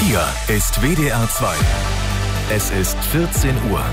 Hier ist WDR 2. Es ist 14 Uhr.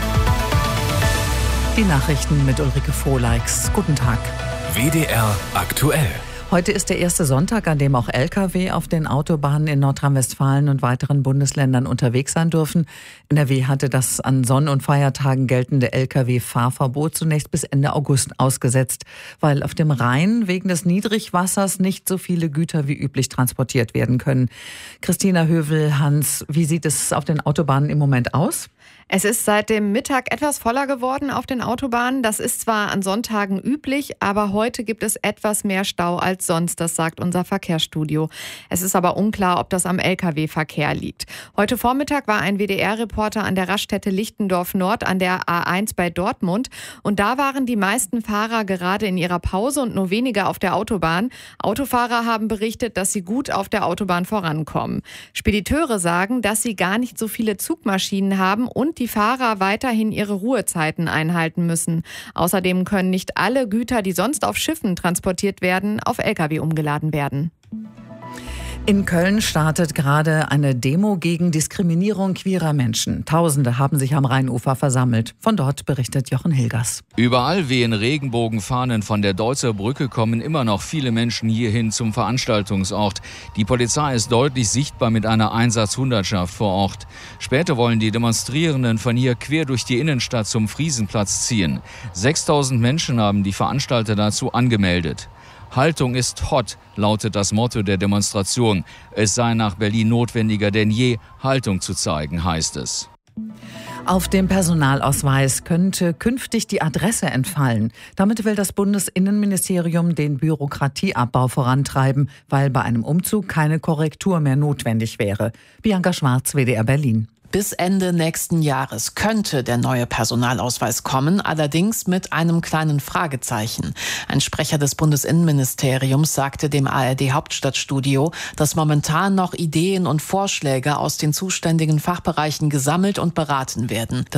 Die Nachrichten mit Ulrike Vohleix. Guten Tag. WDR aktuell. Heute ist der erste Sonntag, an dem auch Lkw auf den Autobahnen in Nordrhein-Westfalen und weiteren Bundesländern unterwegs sein dürfen. NRW hatte das an Sonn- und Feiertagen geltende Lkw-Fahrverbot zunächst bis Ende August ausgesetzt, weil auf dem Rhein wegen des Niedrigwassers nicht so viele Güter wie üblich transportiert werden können. Christina Hövel-Hans, wie sieht es auf den Autobahnen im Moment aus? Es ist seit dem Mittag etwas voller geworden auf den Autobahnen. Das ist zwar an Sonntagen üblich, aber heute gibt es etwas mehr Stau als sonst, das sagt unser Verkehrsstudio. Es ist aber unklar, ob das am Lkw-Verkehr liegt. Heute Vormittag war ein WDR-Reporter an der Raststätte Lichtendorf Nord an der A1 bei Dortmund. Und da waren die meisten Fahrer gerade in ihrer Pause und nur wenige auf der Autobahn. Autofahrer haben berichtet, dass sie gut auf der Autobahn vorankommen. Spediteure sagen, dass sie gar nicht so viele Zugmaschinen haben und die Fahrer weiterhin ihre Ruhezeiten einhalten müssen. Außerdem können nicht alle Güter, die sonst auf Schiffen transportiert werden, auf Lkw umgeladen werden. In Köln startet gerade eine Demo gegen Diskriminierung queerer Menschen. Tausende haben sich am Rheinufer versammelt. Von dort berichtet Jochen Hilgers. Überall wehen Regenbogenfahnen von der Deutzer Brücke, kommen immer noch viele Menschen hierhin zum Veranstaltungsort. Die Polizei ist deutlich sichtbar mit einer Einsatzhundertschaft vor Ort. Später wollen die Demonstrierenden von hier quer durch die Innenstadt zum Friesenplatz ziehen. 6000 Menschen haben die Veranstalter dazu angemeldet. Haltung ist hot, lautet das Motto der Demonstration. Es sei nach Berlin notwendiger denn je, Haltung zu zeigen, heißt es. Auf dem Personalausweis könnte künftig die Adresse entfallen. Damit will das Bundesinnenministerium den Bürokratieabbau vorantreiben, weil bei einem Umzug keine Korrektur mehr notwendig wäre. Bianca Schwarz, WDR Berlin. Bis Ende nächsten Jahres könnte der neue Personalausweis kommen, allerdings mit einem kleinen Fragezeichen. Ein Sprecher des Bundesinnenministeriums sagte dem ARD-Hauptstadtstudio, dass momentan noch Ideen und Vorschläge aus den zuständigen Fachbereichen gesammelt und beraten werden.